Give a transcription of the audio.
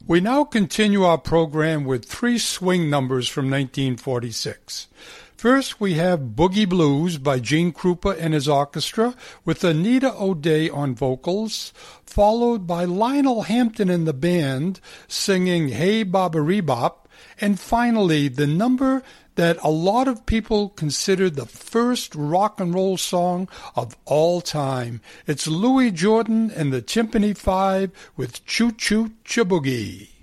We now continue our program with three swing numbers from 1946. First, we have Boogie Blues by Gene Krupa and his orchestra with Anita O'Day on vocals, followed by Lionel Hampton and the band singing Hey Bop-a-Ree-Bop, and finally the number that a lot of people consider the first rock and roll song of all time. It's Louis Jordan and the Tympany Five with Choo Choo Chiboogie.